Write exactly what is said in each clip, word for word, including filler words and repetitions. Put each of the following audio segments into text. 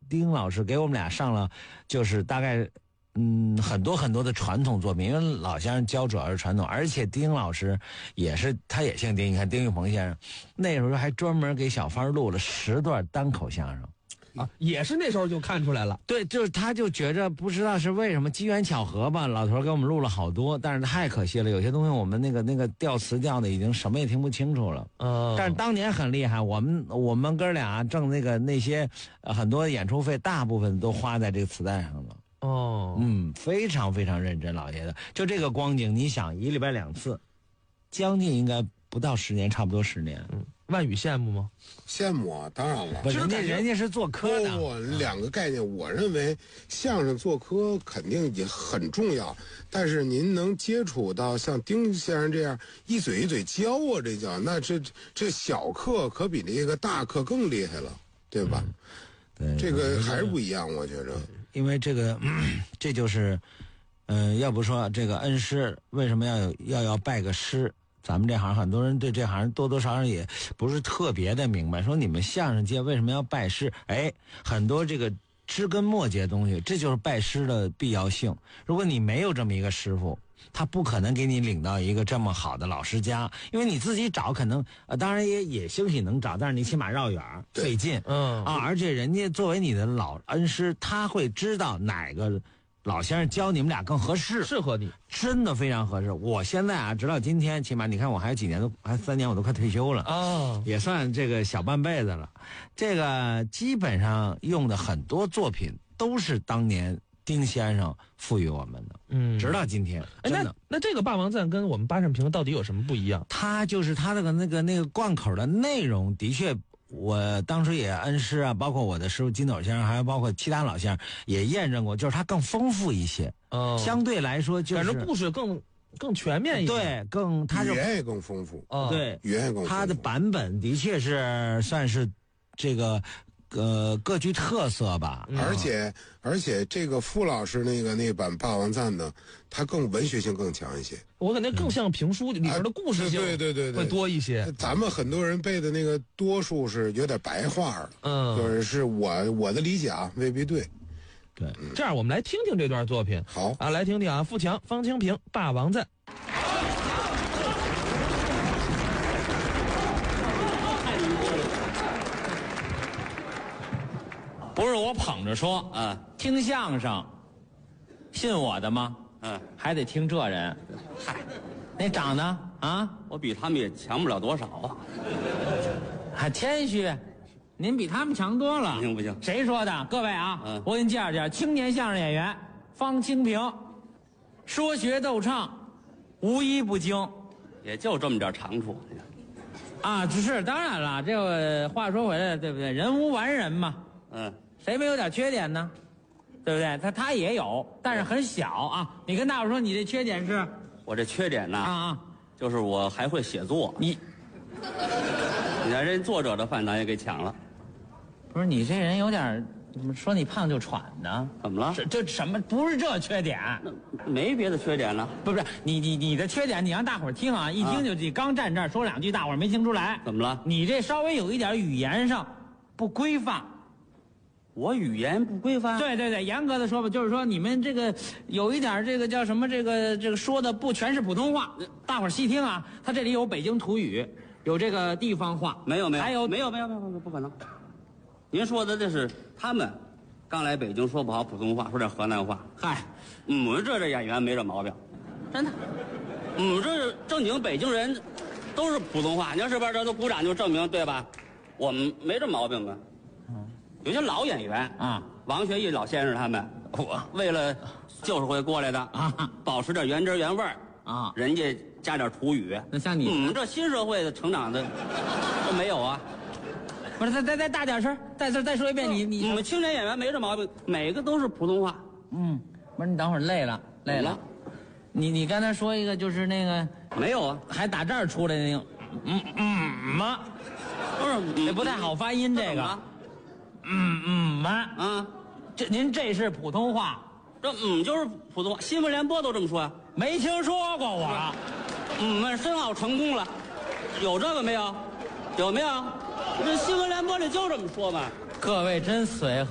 丁老师给我们俩上了，就是大概。嗯，很多很多的传统作品，因为老先生教主要是传统，而且丁老师也是，他也姓丁，你看丁玉鹏先生，那时候还专门给小芳录了十段单口相声。 啊，也是那时候就看出来了。 对，就是他就觉着不知道是为什么机缘巧合吧，老头给我们录了好多，但是太可惜了，有些东西我们那个那个调词调的已经什么也听不清楚了。嗯、哦，但是当年很厉害，我们我们哥俩挣那个那些、呃、很多演出费，大部分都花在这个磁带上了。哦，嗯，非常非常认真，老爷子。就这个光景，你想一礼拜两次，将近应该不到十年，差不多十年。 嗯，万语羡慕吗？ 羡慕啊，当然了。 不是人家人家是做科的。 不，两个概念，我认为相声做科肯定也很重要，但是您能接触到像丁先生这样一嘴一嘴教啊，这叫那这这小课可比那个大课更厉害了，对吧？ 嗯、 对，这个还是不一样，我觉着。 因为这个，嗯、这就是，嗯、呃，要不说这个恩师为什么要有要要拜个师？咱们这行很多人对这行多多少少也不是特别的明白，说你们相声界为什么要拜师？哎，很多这个枝根末节的东西，这就是拜师的必要性。如果你没有这么一个师傅，他不可能给你领到一个这么好的老师家，因为你自己找可能呃，当然也也兴许能找，但是你起码绕远费劲，嗯啊，而且人家作为你的老恩师，他会知道哪个老先生教你们俩更合适， 适合你， 真的非常合适。我现在啊，直到今天，起码你看我还有几年都还三年，我都快退休了哦，也算这个小半辈子了。这个基本上用的很多作品都是当年丁先生赋予我们的，嗯，直到今天。 哎，那那这个霸王赞跟我们八扇屏到底有什么不一样？ 它就是它那个那个那个贯口的内容，的确，我当时也恩师啊，包括我的师傅金斗先生，还有包括其他老先生也验证过，就是它更丰富一些，哦，相对来说就是反正故事更更全面一些， 对，更它是语言也更丰富， 哦，对， 语言也更丰富， 它的版本的确是算是这个。呃，各具特色吧， 而且、嗯、而且这个傅老师那个那版《霸王赞》呢，它更文学性更强一些。 我感觉更像评书、嗯、里边的故事性， 对对对对， 会多一些。 咱们很多人背的那个多数是有点白话了，嗯，就是是我我的理解啊，未必对。 对， 嗯、这样我们来听听这段作品。 好啊，来听听啊，富强、方清平《霸王赞》。 不是我捧着说，嗯，听相声，信我的吗？嗯，还得听这人。嗨，那长得啊， 我比他们也强不了多少啊， 还谦虚，您比他们强多了。 不行不行， 谁说的？各位啊， 嗯， 我给您介绍介绍，青年相声演员方清平，说学逗唱，无一不精， 也就这么点长处。 啊，只是当然了，这个话说回来，对不对？人无完人嘛。 嗯。 谁没有点缺点呢？对不对？他他也有，但是很小啊。你跟大伙说，你这缺点是？ 我这缺点呢？ 啊啊， 就是我还会写作。 你， 你看人作者的饭咱也给抢了。 不是你这人有点，怎么说你胖就喘呢？ 怎么了？ 这这什么？不是这缺点， 没别的缺点了。 不是你你你的缺点，你让大伙听啊，一听就你刚站这儿说两句，大伙没听出来。 怎么了？ 你这稍微有一点语言上不规范。 我语言不规范？ 对对对，严格的说吧，就是说你们这个有一点这个叫什么，这个这个说的不全是普通话。大伙儿细听啊，他这里有北京土语，有这个地方话， 没有没有， 还有没有没有没有没有，不可能。您说的这是他们刚来北京说不好普通话，说点河南话。 嗨， 我们这这演员没这毛病， 真的。 我们这正经北京人都是普通话，你要是边这都鼓掌就证明对吧？我们没这毛病吧？有些老演员啊，王学义老先生他们，我为了就是会过来的啊，保持点原汁原味啊，人家加点土语。 那像你， 我们这新社会的成长的都没有啊。 不是，再再再大点声，再再再说一遍，你你我们青年演员没这毛病，每个都是普通话。 嗯，不是你等会儿累了累了，你你刚才说一个就是那个没有啊， 还打这儿出来的那个，嗯嗯嘛，不是也不太好发音这个。嗯嗯嘛啊，这您这是普通话， 这嗯就是普通话，新闻联播都这么说呀、啊， 没听说过我。 嗯，们申奥成功了，有这个没有？有没有？这新闻联播里就这么说嘛。 各位真随和。 如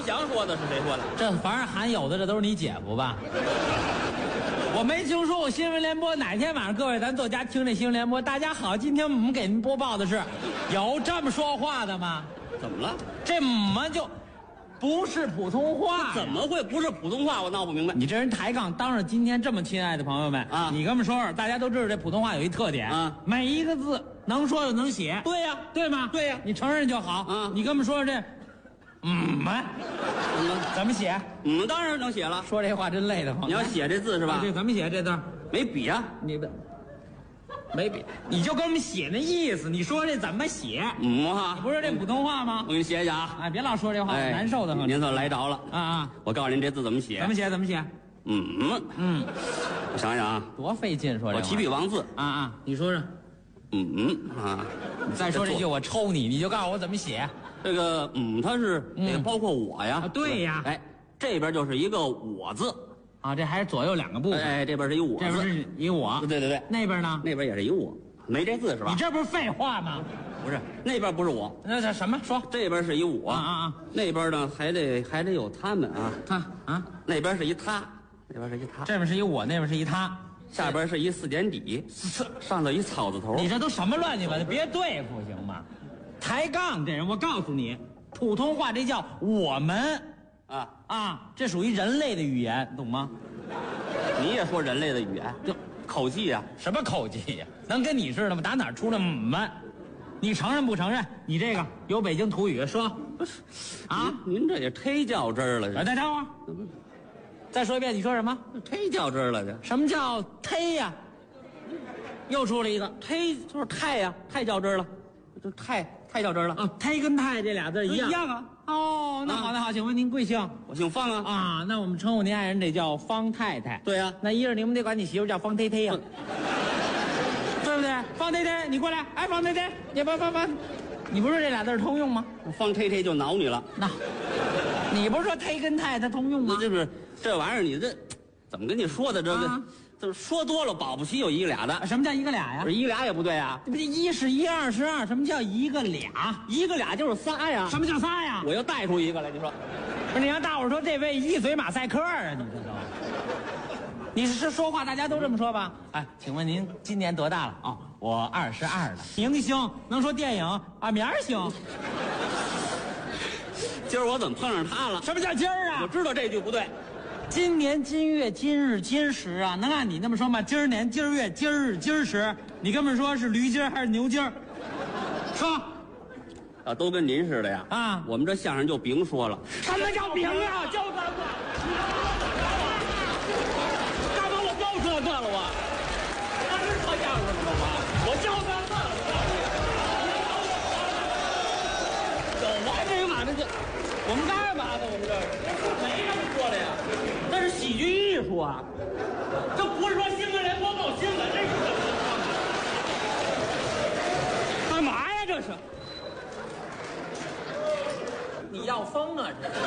祥说的，是谁说的？ 这凡是含有的，这都是你姐夫吧？我没听说过新闻联播，哪天晚上各位咱坐家听这新闻联播。大家好，今天我们给您播报的是，有这么说话的吗？ 怎么了？ 这么就不是普通话？ 怎么会不是普通话？我闹不明白。 你这人抬杠，当着今天这么亲爱的朋友们啊， 你跟我们说说，大家都知道这普通话有一特点啊， 每一个字能说又能写。 对呀， 对吗？ 对呀， 你承认就好啊。 你跟我们说说这，嗯们怎么写？ 嗯，当然能写了。 说这话真累得慌。 你要写这字是吧？ 这怎么写这字？ 没笔啊？ 你的没笔，你就跟我们写那意思。你说这怎么写？ 嗯哈， 你不是这普通话吗我？给你写一写啊。 哎，别老说这话， 哎， 难受的很。 您算来着了啊啊！ 我告诉您这字怎么写？ 怎么写？怎么写？ 嗯嗯，我想想啊， 多费劲说这话。 我提笔忘字。 啊啊！你说说， 嗯啊， 你再说这句我抽你，你就告诉我怎么写。 这个嗯，它是得包括我呀。 啊对呀哎，这边就是一个我字。 啊，这还是左右两个部分。 哎，这边是一我字。 这边是一我。 对对对。 那边呢？ 那边也是一我，没这字是吧？ 你这不是废话吗？ 不是，那边不是我， 那这什么说？ 这边是一我啊啊啊！ 那边呢还得还得有他们啊。 他啊， 那边是一他，那边是一他， 这边是一我，那边是一他。 下边是一四点底，上头一草字头。 你这都什么乱七八糟？别对付行吗？抬杠这人，我告诉你，普通话这叫我们啊啊，这属于人类的语言，懂吗？ 你也说人类的语言， 就口技呀、 什么口技呀？能跟你似的吗？打哪儿出来们？你承认不承认？你这个有北京土语说，啊？ 您您这也忒较真儿了， 哎，再等会儿，再说一遍，你说什么？ 这忒较真儿了，这什么叫忒呀？又出了一个忒就是太呀，太较真儿了，这太太较真儿了。 啊，忒跟太这俩字一样一样啊。 哦，那好，那好，请问您贵姓？ 我姓方啊。 啊，那我们称呼您爱人得叫方太太。 对呀、 那一是你们得管你媳妇叫方忒忒呀，对不对？方忒忒，你过来，哎，方忒忒，你不不不，你不是这俩字通用吗？ 方忒忒就挠你了。 那，你不是说忒跟太它通用吗那？这不是这玩意儿，你这怎么跟你说的？这个、 啊就是说多了，保不齐有一个俩的。 什么叫一个俩呀不？是一俩也不对啊， 这不一是一，二是二，什么叫一个俩？ 一个俩就是仨呀。 什么叫仨呀？ 我要带出一个来，你说不是你让大伙儿说这位一嘴马赛克啊？你这都，你是说话大家都这么说吧？哎，请问您今年多大了？哦，我二十二了。明星能说电影啊？明儿行。 今儿我怎么碰上他了？ 什么叫今儿啊？ 我知道这句不对。 今年今月今日今时啊，能按你那么说吗？今儿年今儿月今儿日今儿时，你跟我们说是驴今儿还是牛今儿？说啊，都跟您似的呀。 啊我们这相声就甭说了。 什么叫饼啊？ 就这个。干嘛我就这个了我？我是说相声的吗？我就这个了。有完这个嘛？这就我们干嘛呢？我们这没这么说的呀。那是喜剧艺术啊，这不是说新闻联播报新闻，这是干嘛呀？这是。 你要疯啊！这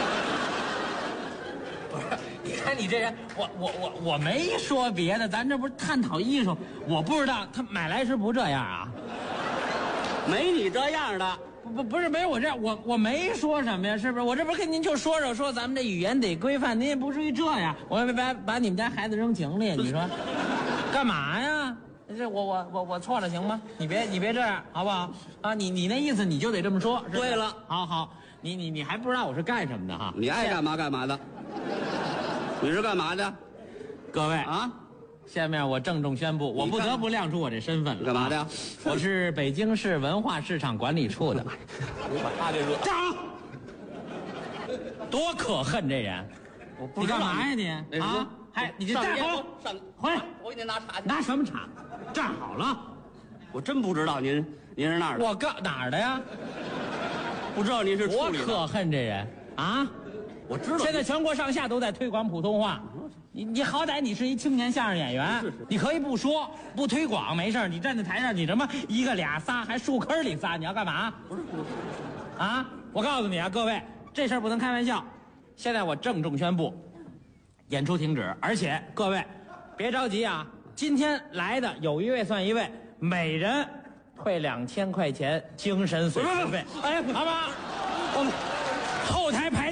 不是？你看你这人，我我我我没说别的，咱这不是探讨艺术？我不知道他买来时不这样啊？ 没你这样的。 不不不是没我这样，我我没说什么呀，是不是？我这不是跟您就说说说咱们这语言得规范，您也不至于这样。我也没把把你们家孩子扔井里，你说干嘛呀？这我我我我错了行吗？你别你别这样好不好？啊，你你那意思你就得这么说。是对了， 好好，你你你还不知道我是干什么的哈？ 你爱干嘛干嘛的。你是干嘛的？ 各位啊？ 下面我郑重宣布，我不得不亮出我这身份了。 你干嘛的呀？ 我是北京市文化市场管理处的。 你把他给惹。 站好！多可恨这人！ 我不你知道干嘛呀你？ 那什么啊？还你这站好！ 上回来！ 我给您拿茶去。 拿什么茶？站好了！ 我真不知道您您是那儿的。 我告哪儿的呀？ 不知道您是处多理的。 可恨这人啊！ 我知道。 现在全国上下都在推广普通话。你你好歹你是一青年相声演员， 是是你可以不说不推广没事儿，你站在台上你什么一个俩仨还树坑里仨，你要干嘛？ 不是不是。 啊！我告诉你啊，各位，这事儿不能开玩笑。现在我郑重宣布，演出停止，而且各位别着急啊，今天来的有一位算一位，每人退两千块钱精神损失费，哎，好吧？我们后台排。